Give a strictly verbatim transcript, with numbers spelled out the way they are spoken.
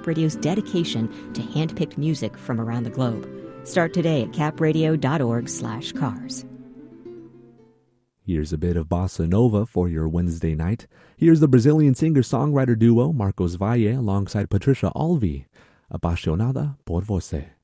Radio's dedication to hand-picked music from around the globe. Start today at capradio.org slash cars. Here's a bit of bossa nova for your Wednesday night. Here's the Brazilian singer-songwriter duo Marcos Valle alongside Patricia Alvi. Apaixonada por você.